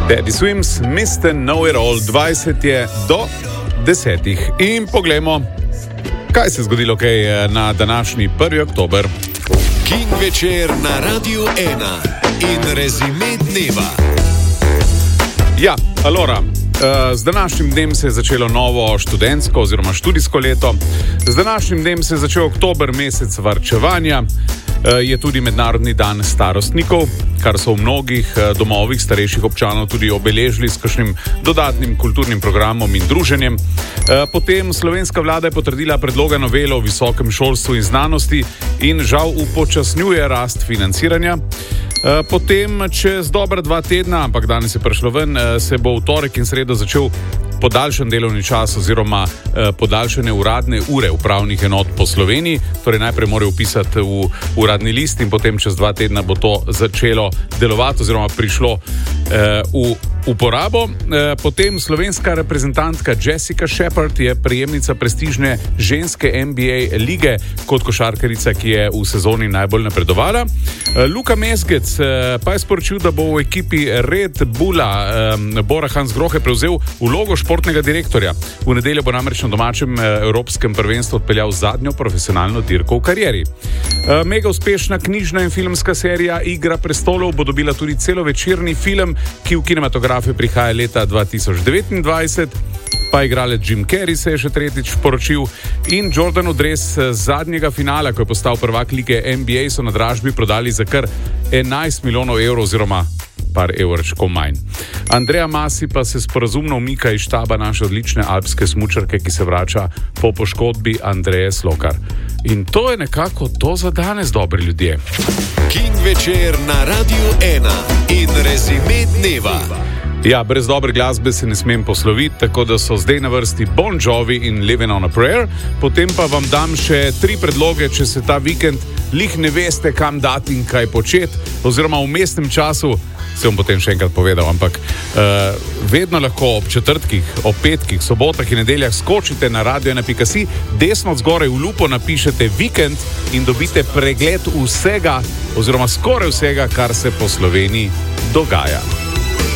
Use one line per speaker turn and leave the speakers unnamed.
Teddy Swims, Mr. Know-It-All, 20 je do 10. In poglejmo, kaj se je zgodilo na današnji 1. oktober.
King večer na Radiu 1 in rezime dneva.
Ja, alora. Z današnjim dnem se je začelo novo študentsko oziroma študijsko leto. Z današnjim dnem se je začel oktober, mesec varčevanja. Je tudi mednarodni dan starostnikov, kar so v mnogih domovih starejših občanov tudi obeležili s kakšnim dodatnim kulturnim programom in druženjem. Potem slovenska vlada je potrdila predloga novele o visokem šolstvu in znanosti in žal upočasnjuje rast financiranja. Potem čez dobra 2 tedna, ampak danes je prišlo ven, se bo v torek in sredo začel podaljšan delovni čas oziroma podaljšane uradne ure upravnih enot po Sloveniji. Torej najprej morajo vpisati v uradni list in potem čez 2 tedna bo to začelo delovati oziroma prišlo v uporabo. Potem slovenska reprezentantka Jessica Shepard je prejemnica prestižne ženske NBA lige kot košarkarica, ki je v sezoni najbolj napredovala. Luka Mesgec pa je sporočil, da bo v ekipi Red Bulla Bora Hansgrohe prevzel vlogo športnega direktorja. V nedeljo bo namreč na domačem evropskem prvenstvu odpeljal zadnjo profesionalno dirko v karieri. Mega uspešna knjižna in filmska serija Igra prestolov bo dobila tudi celovečerni film, ki v kinematografe prihaja leta 2029. Pa igralec Jim Carrey se je še tretjič poročil in Jordanov dres zadnjega finala, ko je postal prvak lige NBA, so na dražbi prodali za kar 11 milijonov evrov oziroma par evrčkov manj. Andreja Masi pa se sporazumno umika iz štaba naše odlične alpske smučarke, ki se vrača po poškodbi Andreje Slokar. In to je nekako to za danes, dobri ljudje.
King večer na Radiu 1 in rezime dneva.
Ja, brez dobre glasbe se ne smem posloviti, tako da so zdaj na vrsti Bon Jovi in Living on a Prayer. Potem pa vam dam še 3 predloge, če se ta vikend lih ne veste, kam dati in kaj početi, oziroma v mestnem času, se bom potem še enkrat povedal, ampak vedno lahko ob četrtkih, ob petkih, sobotah in nedeljah skočite na radio1.si, desno od zgoraj v lupo napišete vikend in dobite pregled vsega, oziroma skoraj vsega, kar se po Sloveniji dogaja.